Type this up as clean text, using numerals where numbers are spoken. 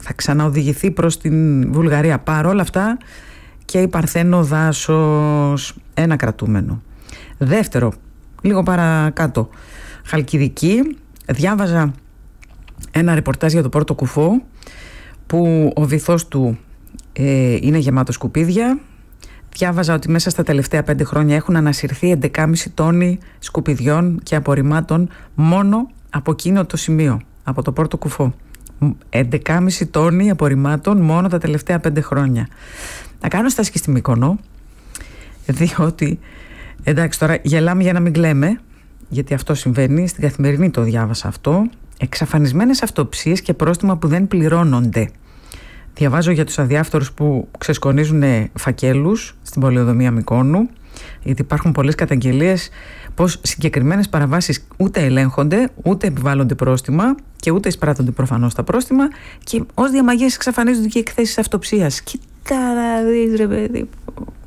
θα ξαναοδηγηθεί προς την Βουλγαρία. Παρόλα αυτά και η Παρθένο δάσος, ένα κρατούμενο. Δεύτερο, λίγο παρακάτω, Χαλκιδική, διάβαζα ένα ρεπορτάζ για το Πόρτο Κουφό που ο βυθός του είναι γεμάτο σκουπίδια. Διάβαζα ότι μέσα στα τελευταία 5 χρόνια έχουν ανασυρθεί 11,5 τόνοι σκουπιδιών και απορριμμάτων μόνο από εκείνο το σημείο, από το Πόρτο Κουφό. 11,5 τόνοι απορριμμάτων μόνο τα τελευταία 5 χρόνια. Να κάνω στάση και στη Μύκονο, διότι εντάξει, τώρα γελάμε για να μην κλαίμε, γιατί αυτό συμβαίνει. Στην Καθημερινή το διάβασα αυτό. Εξαφανισμένες αυτοψίες και πρόστιμα που δεν πληρώνονται. Διαβάζω για τους αδιάφθορους που ξεσκονίζουν φακέλους στην πολεοδομία Μυκόνου, γιατί υπάρχουν πολλές καταγγελίες πως συγκεκριμένες παραβάσεις ούτε ελέγχονται, ούτε επιβάλλονται πρόστιμα και ούτε εισπράττονται προφανώς τα πρόστιμα, και ως διαμαγείας εξαφανίζονται και εκθέσεις αυτοψίας. Κοίτα να δεις, ρε παιδί.